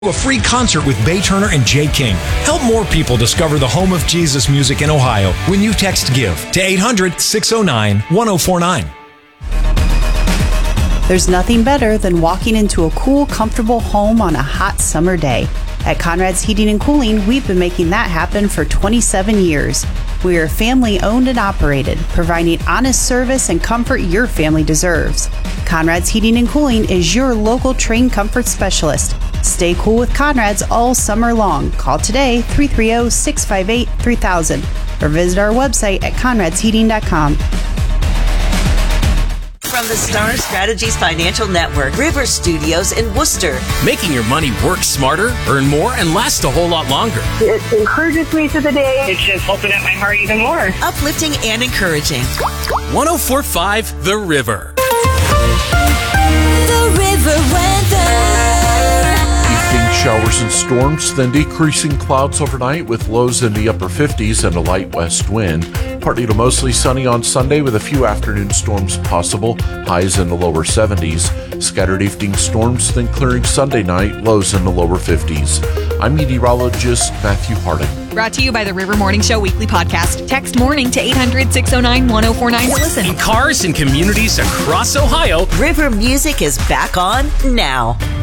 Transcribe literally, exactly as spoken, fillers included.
A free concert with Bay Turner and Jay King. Help more people discover the home of Jesus music in Ohio when you text GIVE to eight hundred, six oh nine, one oh four nine. There's nothing better than walking into a cool, comfortable home on a hot summer day. At Conrad's Heating and Cooling, we've been making that happen for twenty-seven years. We are family owned and operated, providing honest service and comfort your family deserves. Conrad's Heating and Cooling is your local trained comfort specialist. Stay cool with Conrad's all summer long. Call today, three three zero, six five eight, three thousand, or visit our website at conrads heating dot com. From the Star Strategies Financial Network, River Studios in Worcester. Making your money work smarter, earn more, and last a whole lot longer. It encourages me through the day. It's just opened up my heart even more. Uplifting and encouraging. one oh four point five The River. The River weather. Evening showers and storms, then decreasing clouds overnight with lows in the upper fifties and a light west wind. Partly to mostly sunny on Sunday with a few afternoon storms possible, highs in the lower seventies. Scattered evening storms, then clearing Sunday night, lows in the lower fifties. I'm meteorologist Matthew Harding. Brought to you by the River Morning Show Weekly Podcast. Text morning to eight hundred, six oh nine, one oh four nine to listen. In cars and communities across Ohio, River music is back on now.